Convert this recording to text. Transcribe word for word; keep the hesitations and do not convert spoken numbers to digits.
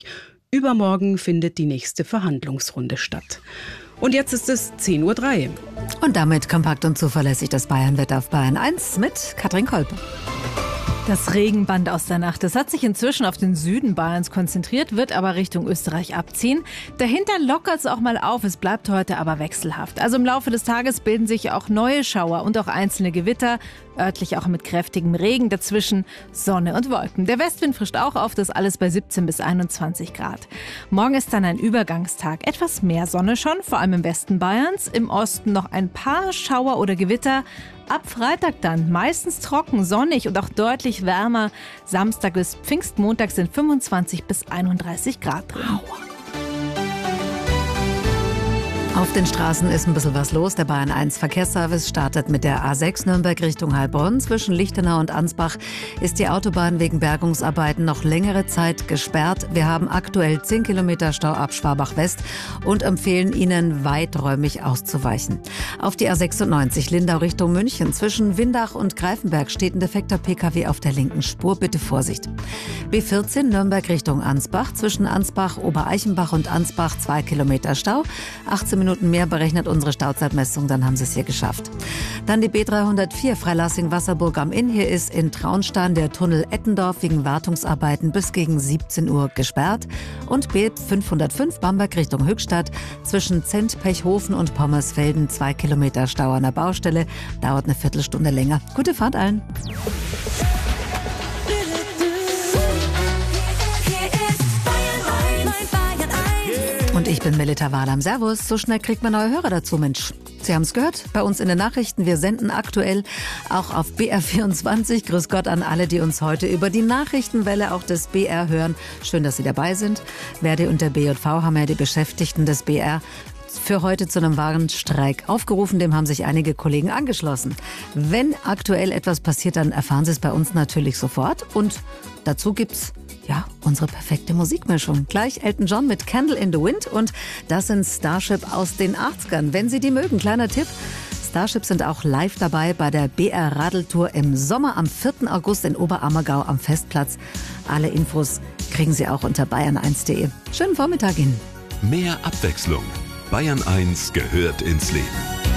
Übermorgen findet die nächste Verhandlungsrunde statt. Und jetzt ist es zehn Uhr drei. Und damit kompakt und zuverlässig das Bayernwetter auf Bayern eins mit Katrin Kolpe. Das Regenband aus der Nacht, das hat sich inzwischen auf den Süden Bayerns konzentriert, wird aber Richtung Österreich abziehen. Dahinter lockert es auch mal auf, es bleibt heute aber wechselhaft. Also im Laufe des Tages bilden sich auch neue Schauer und auch einzelne Gewitter, örtlich auch mit kräftigem Regen, dazwischen Sonne und Wolken. Der Westwind frischt auch auf, das alles bei siebzehn bis einundzwanzig Grad. Morgen ist dann ein Übergangstag, etwas mehr Sonne schon, vor allem im Westen Bayerns, im Osten noch ein paar Schauer oder Gewitter. Ab Freitag dann meistens trocken, sonnig und auch deutlich wärmer. Samstag bis Pfingstmontag sind fünfundzwanzig bis einunddreißig Grad drin. Auf den Straßen ist ein bisschen was los. Der Bayern eins Verkehrsservice startet mit der A sechs Nürnberg Richtung Heilbronn. Zwischen Lichtenau und Ansbach ist die Autobahn wegen Bergungsarbeiten noch längere Zeit gesperrt. Wir haben aktuell zehn Kilometer Stau ab Schwabach West und empfehlen Ihnen, weiträumig auszuweichen. Auf die A sechsundneunzig Lindau Richtung München. Zwischen Windach und Greifenberg steht ein defekter P K W auf der linken Spur. Bitte Vorsicht. B vierzehn Nürnberg Richtung Ansbach. Zwischen Ansbach, Obereichenbach und Ansbach zwei Kilometer Stau. achtzehn Minuten mehr berechnet unsere Stauzeitmessung, dann haben Sie es hier geschafft. Dann die B dreihundertvier Freilassing-Wasserburg am Inn. Hier ist in Traunstein der Tunnel Ettendorf wegen Wartungsarbeiten bis gegen siebzehn Uhr gesperrt. Und B fünfhundertfünf Bamberg Richtung Höchstadt. Zwischen Zent-Pechhofen und Pommersfelden zwei Kilometer Stau an der Baustelle. Dauert eine Viertelstunde länger. Gute Fahrt allen. Und ich bin Melita Wahlam. Servus. So schnell kriegt man neue Hörer dazu, Mensch. Sie haben es gehört, bei uns in den Nachrichten. Wir senden aktuell auch auf B R vierundzwanzig. Grüß Gott an alle, die uns heute über die Nachrichtenwelle auch des B R hören. Schön, dass Sie dabei sind. Verdi und der B J V haben ja die Beschäftigten des B R für heute zu einem Warnstreik aufgerufen. Dem haben sich einige Kollegen angeschlossen. Wenn aktuell etwas passiert, dann erfahren Sie es bei uns natürlich sofort. Und dazu gibt's ja, unsere perfekte Musikmischung. Gleich Elton John mit Candle in the Wind und das sind Starship aus den achtzigern. Wenn Sie die mögen, kleiner Tipp. Starship sind auch live dabei bei der B R Radeltour im Sommer am vierten August in Oberammergau am Festplatz. Alle Infos kriegen Sie auch unter bayern eins punkt de. Schönen Vormittag Ihnen. Mehr Abwechslung. Bayern eins gehört ins Leben.